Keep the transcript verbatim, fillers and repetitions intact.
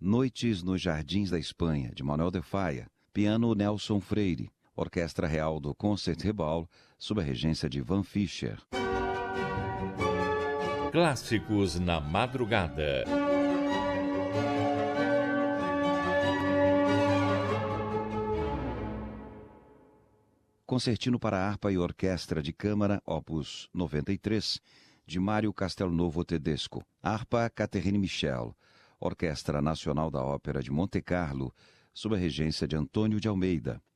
Noites nos Jardins da Espanha, de Manuel de Falla. Piano Nelson Freire. Orquestra Real do Concertgebouw, sob a regência de Ivan Fischer. Clássicos na madrugada. Concertino para harpa e orquestra de câmara, opus noventa e três, de Mário Castelnuovo Tedesco. Harpa Catherine Michel. Orquestra Nacional da Ópera de Monte Carlo, sob a regência de Antônio de Almeida.